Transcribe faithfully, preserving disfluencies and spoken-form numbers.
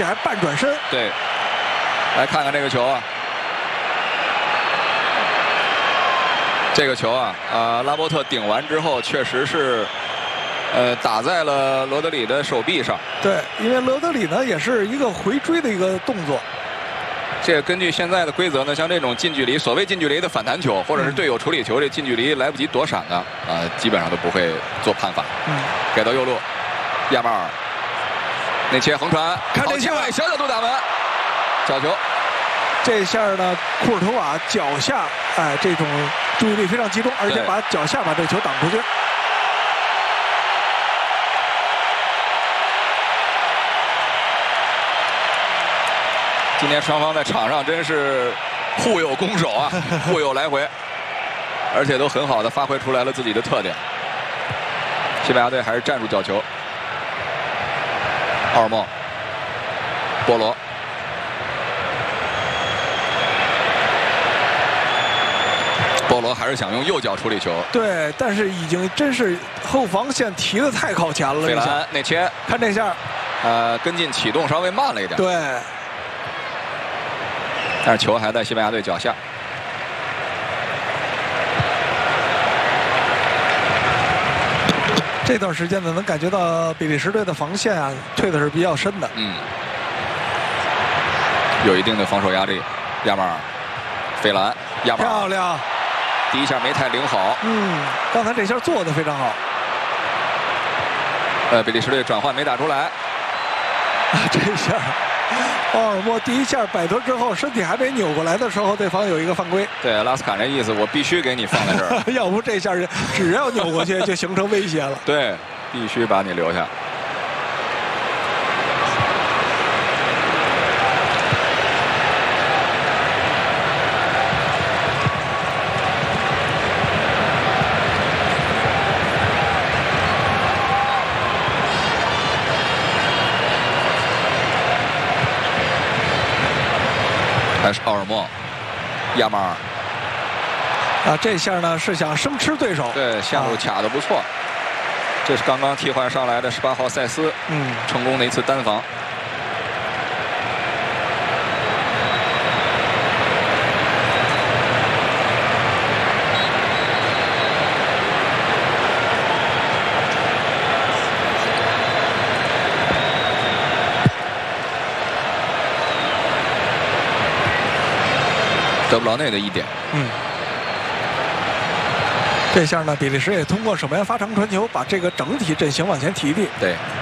还半转身。 对，来看看这个球啊，这个球啊，啊，拉波特顶完之后，确实是，呃，打在了罗德里的手臂上。 对，因为罗德里呢也是一个回追的一个动作。 这个根据现在的规则呢，像这种近距离，所谓近距离的反弹球，或者是队友处理球，这近距离来不及躲闪的，啊、呃，基本上都不会做判罚。 嗯， 给到右路，亚马尔，内切横传， 看这球， 小角度打门，角球。 这下呢，库尔图瓦脚下，哎，这种注意力非常集中，而且把脚下把这球挡出去。 今天双方在场上真是互有攻守啊，互有来回，而且都很好的发挥出来了自己的特点。西班牙队还是站住角球。奥尔莫，波罗，波罗还是想用右脚处理球。 对，但是已经真是后防线提的太靠前了。 费兰内切， 看这下， 呃，跟进启动稍微慢了一点。 对。 但是球还在西班牙队脚下。 这段时间呢，能感觉到比利时队的防线啊退的是比较深的。 嗯，有一定的防守压力。亚马尔，费兰，亚马尔漂亮， 第一下没太领好。 嗯，刚才这下做的非常好。 呃，比利时队转换没打出来。 啊，这下。奥尔莫第一下摆脱之后，身体还没扭过来的时候，对方有一个犯规。 对，拉斯坎这意思，我必须给你放在这儿， 要不这下只要扭过去就形成威胁了。 对，必须把你留下。还是奥尔莫，亚马尔啊，这下呢是想生吃对手。 对，线路卡得不错。啊、这是刚刚替换上来的十八号塞斯， 嗯， 成功的一次单防。得不着内的一点。 嗯，这下呢，比利时也通过守门员发长传球，把这个整体阵型往前提提。 对。